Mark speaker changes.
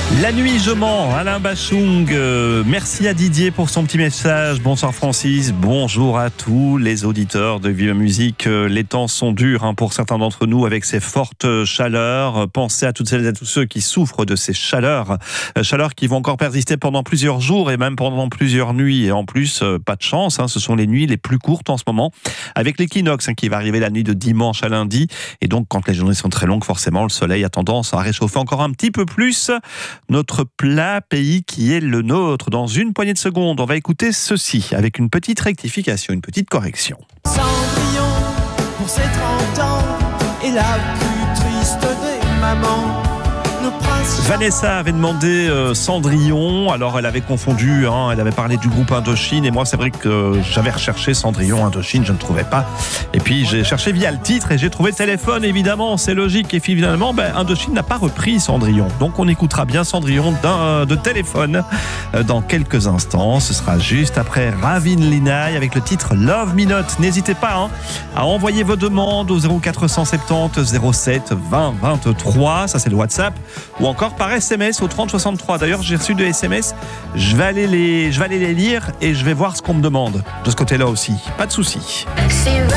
Speaker 1: La nuit je mens, Alain Bachung. Merci à Didier pour son petit message. Bonsoir Francis, bonjour à tous les auditeurs de Vive Musique. Les temps sont durs pour certains d'entre nous avec ces fortes chaleurs. Pensez à toutes celles et à tous ceux qui souffrent de ces chaleurs qui vont encore persister pendant plusieurs jours et même pendant plusieurs nuits. Et en plus, pas de chance, ce sont les nuits les plus courtes en ce moment, avec l'équinoxe qui va arriver la nuit de dimanche à lundi. Et donc quand les journées sont très longues, forcément le soleil a tendance à réchauffer encore un petit peu plus notre plat pays qui est le nôtre. Dans une poignée de secondes, on va écouter ceci avec une petite rectification, une petite correction.
Speaker 2: Cendrillon, pour ses 30 ans, est la plus triste des mamans. Nos princes...
Speaker 1: Vanessa avait demandé Cendrillon, alors elle avait confondu, elle avait parlé du groupe Indochine, et moi c'est vrai que j'avais recherché Cendrillon, Indochine, je ne trouvais pas. Et puis j'ai cherché via le titre et j'ai trouvé Téléphone, évidemment, c'est logique. Et finalement, Indochine n'a pas repris Cendrillon. Donc on écoutera bien Cendrillon de Téléphone dans quelques instants. Ce sera juste après Ravin Linaï avec le titre Love Me Not. N'hésitez pas à envoyer vos demandes au 0470 07 20 23, ça c'est le WhatsApp, ou encore par SMS au 30 63. D'ailleurs, j'ai reçu 2 SMS. Je vais aller les lire et je vais voir ce qu'on me demande de ce côté-là aussi. Pas de souci.